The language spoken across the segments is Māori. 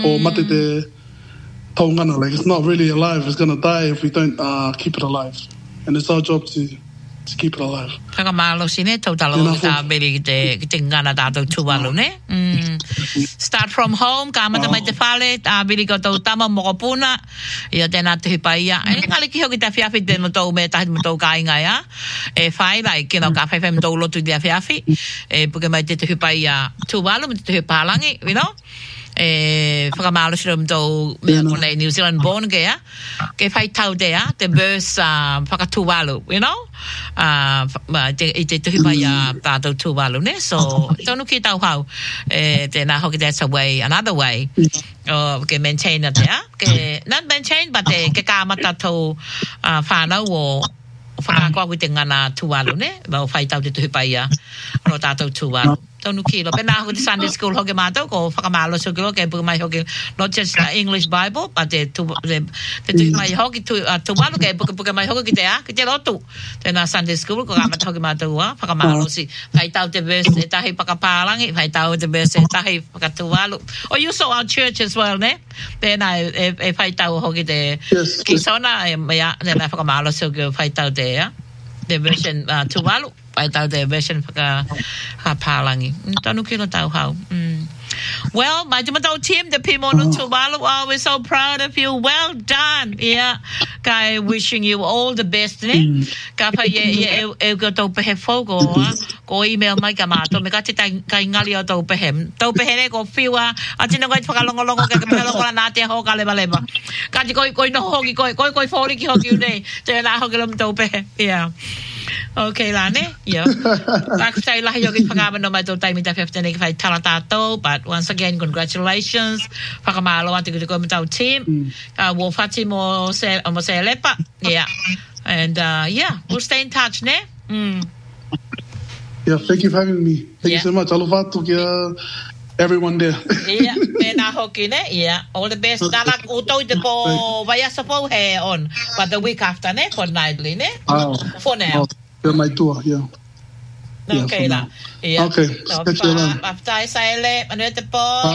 or mate te taungana. Like, it's not really alive. It's going to die if we don't keep it alive. And it's our job to keep it alive. Whakamalo sine tautalo ta beri te ngana tātou tuwalu ne. Start from home, ka amata mai te whale, ta beri ko tau tama moko puna, ia tēnā te hipaia. E ngale ki hoki ta whiawhi te matou me tahi matou ka inga ia. E whai, like, kino ka whaiwhai matou lotu te whiawhi. E puke mai te hipaia tuwalu, me te hipalangi, you know? Whakamalo sira mto mea kone New Zealand born kea ke whai tau dea te birth whakatuwalu, you know? I te tuhipai a tātou tuwalu ne, so tonu ki tau hau tēnā hoki that's a way, another way ke maintain a dea, ke not maintain but ke kāmata tau whānau o whakakoa wi te ngana tuwalu ne, mau whai tau te tuhipai a no tātou tuwalu. Tonu kilo. Pena ako te Sunday school hoki mātou, ko whakamalo so kilo, ke puka mai hoki, not just English Bible, but te mai hoki tuwalu, ke puka mai hoki ki te lotu. Tēnā Sunday school, ko kāmata hoki mātou ua, whakamalo si, whai tau te verse, e tahi whakapārangi, whai tau te verse, e tahi whakatuwalu. Oh, you saw our church as well, ne? Pēnā e whai tau hoki te kisona, e mea, tēnā whakamalo so kilo, whai tau te, the version tuwalu. Pai tau te version whakapālangi. Tanu kilo tau hau. Well, mai te matau team, the Pimonu Tuwalu, oh, we're so proud of you. Well done. Yeah. Kai wishing you all the best, ne? Ka pa e ko tau pehe foko, ko email mai ka mātou, me ka te kai ngali o tau pehe. Tau pehe ne ko whiwa, a tina koe whakalongolongo ka pehe longola nā te hoka leba. Ka te koi no hoki, koi whori ki hoki unei, tēnā hoki lam tau pehe. Yeah. Okay, lane. Yeah. Like say lahi yogi whakama no mai tō taimi ta whiawhitane ki whai tala tātou, but once again, congratulations. Whakamalo ati kuti koe matau team. Wo whati mo se lepa. Yeah. And yeah, we'll stay in touch, ne? Yeah, thank you for having me. Thank you so much. Aloha to everyone there. Yeah, pēnā hoki ne? Yeah, all the best. Nala utau te po vaiasapo he on, but the week after ne? Fortnightly ne? For now. My tour, yeah. Okay, la. Yeah. Okay. After saile, manu te po.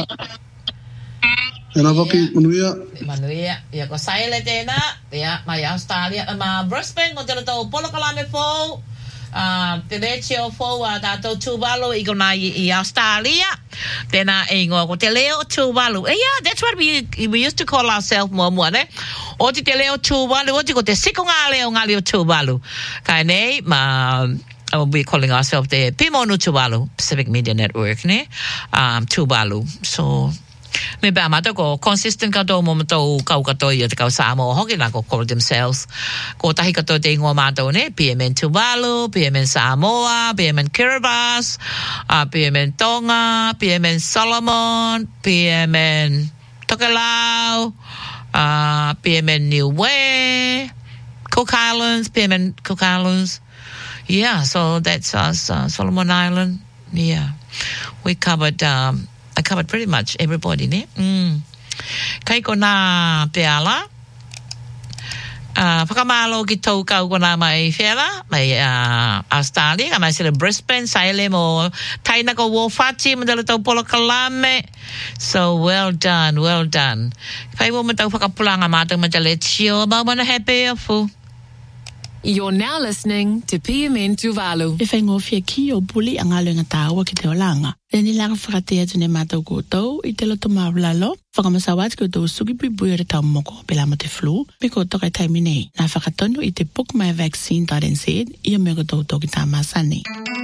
Ena hoki, manuia. Manuia. Ia ko saile tēnā. Ia, mai Australia. Ma Brisbane, mo te tau polokalame fōu. Te lechio fōu a tātou tuwalu i kona I Australia. Tēnā e ingoa ko te leo tuwalu. Yeah, that's what we used to call ourselves mua ne? O te leo tuwalu, o te ko te siko ngā leo tuwalu. Kai nei, we're calling ourselves the Pimonu Tuwalu, Pacific Media Network, ne? Tuwalu. So, me ba mata ko consistent ka do mo to kau ka to ia te kau Samoa hoki la ko call themselves ko tahi ka to te ingoa mato ne PMN Tuvalu, PMN Samoa, PMN Kiribati, PMN Tonga, PMN Solomon, PMN Tokelau, PMN Niue, Cook Islands, PMN Cook Islands. Yeah, so that's us, Solomon Island. Yeah, we covered I covered pretty much everybody, ne? Kai ko nā te ala. Whakamalo ki tau kau ko nā mai whera, mai Australia, ka mai sila Brisbane, saile mo taina ko Wofati, mandala tau polo kalame. So, well done, well done. Kai mo matau whakapulanga mātou matale tio, mau mana happy afu. You're now listening to PMN Tuvalu. E whai ngofia ki o puli ang alo nga tawa ki te olanga. E nilang whakatea tune mātou koutou I te loto mawlalo. Whakamasawat koutou suki pui re tau moko pela mo te flu. Me koutou kai taimi nei. Nā whakatonu I te bookmyvaccine.nz. Ia me koutou toki tā masani.